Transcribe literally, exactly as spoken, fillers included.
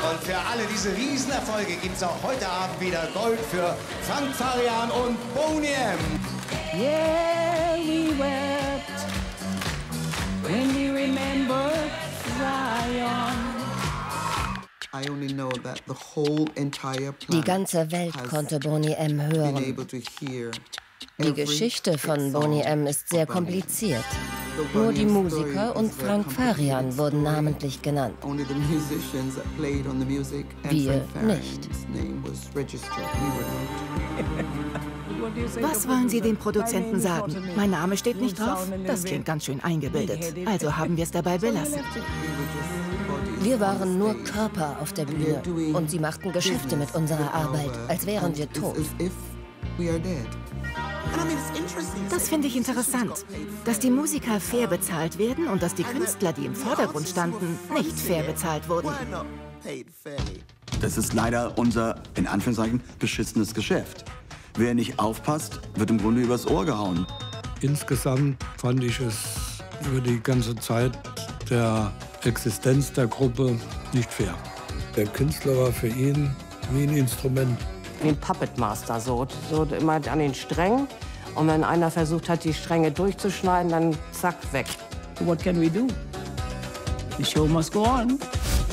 Und für alle diese Riesenerfolge gibt es auch heute Abend wieder Gold für Frank Farian und Boney M. Yeah, we wept when we remember Zion. Die ganze Welt konnte Boney M. hören. Die Geschichte von Boney M. ist sehr kompliziert. Nur die Musiker und Frank Farian wurden namentlich genannt. Wir nicht. Was wollen Sie den Produzenten sagen? Mein Name steht nicht drauf? Das klingt ganz schön eingebildet. Also haben wir es dabei belassen. Wir waren nur Körper auf der Bühne und sie machten Geschäfte mit unserer Arbeit, als wären wir tot. Das finde ich interessant, dass die Musiker fair bezahlt werden und dass die Künstler, die im Vordergrund standen, nicht fair bezahlt wurden. Das ist leider unser, in Anführungszeichen, beschissenes Geschäft. Wer nicht aufpasst, wird im Grunde übers Ohr gehauen. Insgesamt fand ich es über die ganze Zeit der Existenz der Gruppe nicht fair. Der Künstler war für ihn wie ein Instrument. Wie ein Puppet Master, so, so immer an den Strängen. Und wenn einer versucht hat, die Stränge durchzuschneiden, dann zack, weg. What can we do? The show must go on.